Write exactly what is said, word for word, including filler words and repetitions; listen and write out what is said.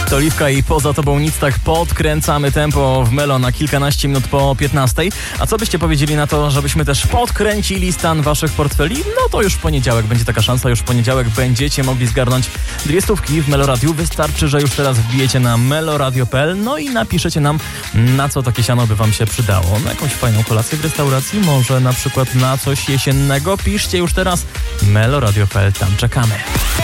To Oliwka i Poza Tobą nic, tak podkręcamy tempo w Melo na kilkanaście minut po piętnastej. A co byście powiedzieli na to, żebyśmy też podkręcili stan waszych portfeli? No to już w poniedziałek będzie taka szansa, już w poniedziałek będziecie mogli zgarnąć dwie stówki w Meloradiu. Wystarczy, że już teraz wbijecie na meloradio kropka p l, no i napiszecie nam, na co takie siano by wam się przydało. Na jakąś fajną kolację w restauracji, może na przykład na coś jesiennego? Piszcie już teraz meloradio kropka p l, tam czekamy.